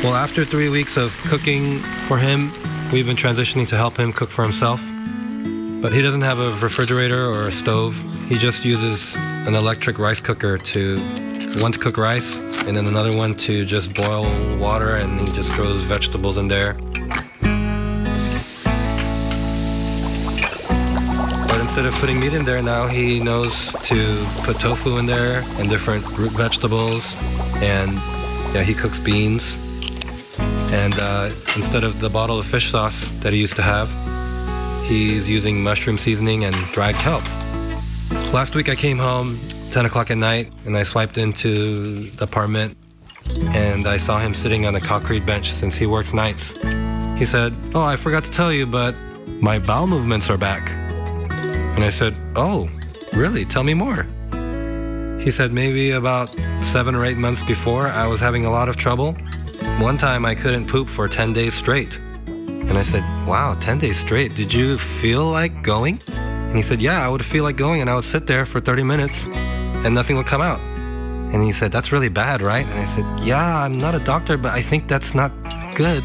Well, after 3 weeks of cooking for him, we've been transitioning to help him cook for himself. But he doesn't have a refrigerator or a stove. He just uses an electric rice cooker one to cook rice, and then another one to just boil water, and he just throws vegetables in there. But instead of putting meat in there now, he knows to put tofu in there and different root vegetables, and he cooks beans. And instead of the bottle of fish sauce that he used to have, he's using mushroom seasoning and dried kelp. Last week I came home 10 o'clock at night, and I swiped into the apartment, and I saw him sitting on a concrete bench since he works nights. He said, "Oh, I forgot to tell you, but my bowel movements are back." And I said, "Oh, really? Tell me more." He said maybe about 7 or 8 months before, I was having a lot of trouble. One time I couldn't poop for 10 days straight. And I said, "Wow, 10 days straight. Did you feel like going?" And he said, "Yeah, I would feel like going, and I would sit there for 30 minutes and nothing would come out." And he said, "That's really bad, right?" And I said, "Yeah, I'm not a doctor, but I think that's not good."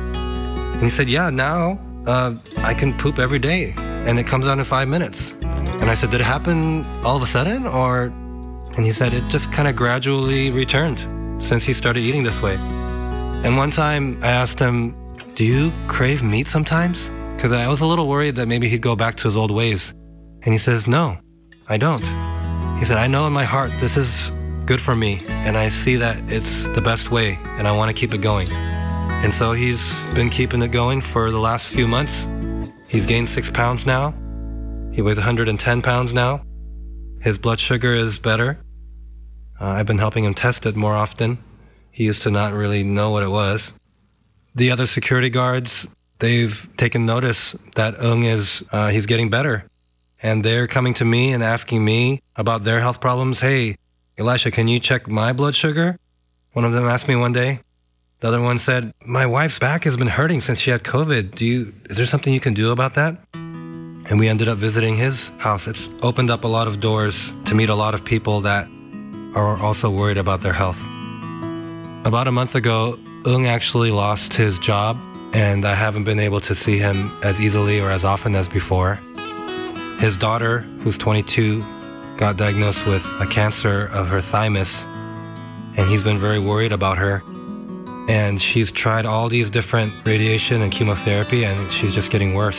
And he said, "Yeah, now I can poop every day and it comes out in 5 minutes." And I said, "Did it happen all of a sudden, or?" And he said, "It just kind of gradually returned since he started eating this way." And one time I asked him, "Do you crave meat sometimes?" Because I was a little worried that maybe he'd go back to his old ways. And he says, "No, I don't." He said, "I know in my heart this is good for me, and I see that it's the best way, and I want to keep it going." And so he's been keeping it going for the last few months. He's gained 6 pounds now. He weighs 110 pounds now. His blood sugar is better. I've been helping him test it more often. He used to not really know what it was. The other security guards, they've taken notice that he's getting better. And they're coming to me and asking me about their health problems. "Hey, Elisha, can you check my blood sugar?" One of them asked me one day. The other one said, "My wife's back has been hurting since she had COVID. Is there something you can do about that?" And we ended up visiting his house. It's opened up a lot of doors to meet a lot of people that are also worried about their health. About a month ago, actually lost his job, and I haven't been able to see him as easily or as often as before. His daughter, who's 22, got diagnosed with a cancer of her thymus, and he's been very worried about her. And she's tried all these different radiation and chemotherapy, and she's just getting worse.